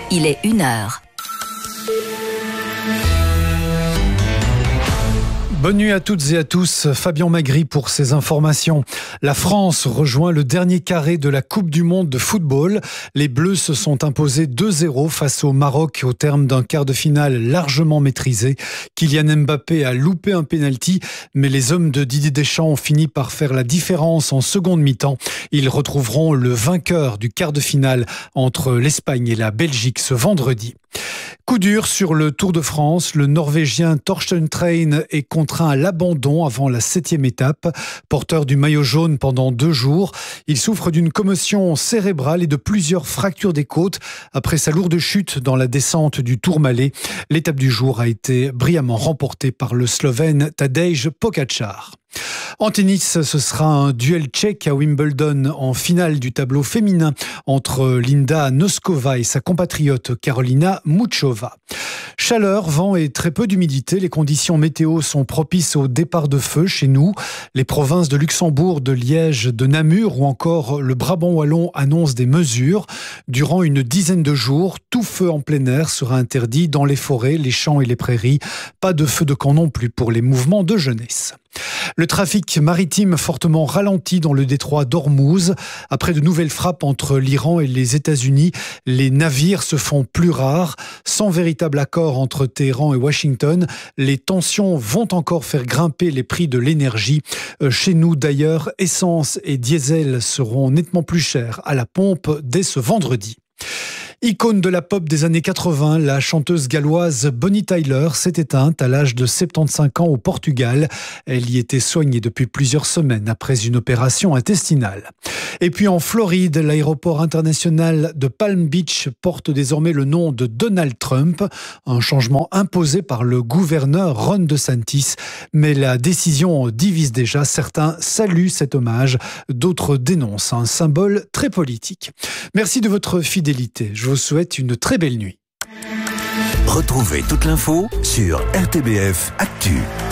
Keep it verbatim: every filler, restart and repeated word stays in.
il est une heure. Bonne nuit à toutes et à tous, Fabien Magri pour ces informations. La France rejoint le dernier carré de la Coupe du Monde de football. Les Bleus se sont imposés deux zéro face au Maroc au terme d'un quart de finale largement maîtrisé. Kylian Mbappé a loupé un pénalty, mais les hommes de Didier Deschamps ont fini par faire la différence en seconde mi-temps. Ils retrouveront le vainqueur du quart de finale entre l'Espagne et la Belgique ce vendredi. Coup dur sur le Tour de France, le Norvégien Torsten Train est contraint à l'abandon avant la septième étape. Porteur du maillot jaune pendant deux jours, il souffre d'une commotion cérébrale et de plusieurs fractures des côtes après sa lourde chute dans la descente du Tourmalet. L'étape du jour a été brillamment remportée par le Slovène Tadej Pogačar. En tennis, ce sera un duel tchèque à Wimbledon en finale du tableau féminin entre Linda Noskova et sa compatriote Karolina Muchova. Chaleur, vent et très peu d'humidité, les conditions météo sont propices au départ de feu chez nous. Les provinces de Luxembourg, de Liège, de Namur ou encore le Brabant wallon annoncent des mesures. Durant une dizaine de jours, tout feu en plein air sera interdit dans les forêts, les champs et les prairies. Pas de feu de camp non plus pour les mouvements de jeunesse. Le trafic maritime fortement ralenti dans le détroit d'Ormuz. Après de nouvelles frappes entre l'Iran et les États-Unis, les navires se font plus rares. Sans véritable accord entre Téhéran et Washington, les tensions vont encore faire grimper les prix de l'énergie. Chez nous d'ailleurs, essence et diesel seront nettement plus chers à la pompe dès ce vendredi. Icône de la pop des années quatre-vingts, la chanteuse galloise Bonnie Tyler s'est éteinte à l'âge de soixante-quinze ans au Portugal. Elle y était soignée depuis plusieurs semaines après une opération intestinale. Et puis en Floride, l'aéroport international de Palm Beach porte désormais le nom de Donald Trump, un changement imposé par le gouverneur Ron DeSantis. Mais la décision divise déjà. Certains saluent cet hommage, d'autres dénoncent un symbole très politique. Merci de votre fidélité. Je vous souhaite une très belle nuit. Retrouvez toute l'info sur R T B F Actu.